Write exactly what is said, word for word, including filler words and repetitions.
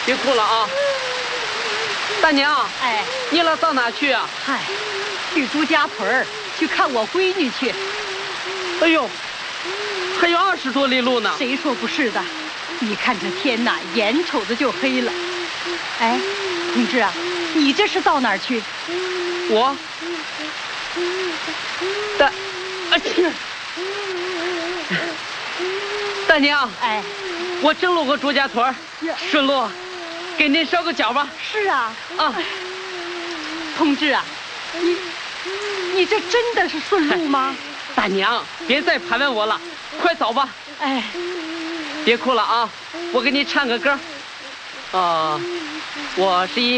别哭了啊！大娘， 哎， 你老到哪去啊？ 嗨，去朱家屯儿去看我闺女去。 哎呦，还有二十多里路呢。 谁说不是的？你看这天呐，眼瞅着就黑了。哎，同志啊，你这是到哪儿去？ 我，大，啊去，大娘， 哎， 我正路过朱家屯儿，顺路给您捎个脚吧。 是啊， 啊， 同志啊，你你这真的是顺路吗？ 大娘，别再盘问我了，快走吧。 哎， 别哭了啊，我给你唱个歌。啊，我是一。